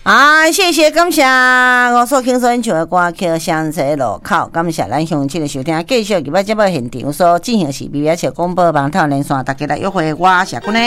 谢谢感谢我所轻松唱的歌曲《香车路口》，感谢咱乡亲的收听，继续入来节目现场所进行是美美笑广播网套连线，大家来约会，我谢君呢。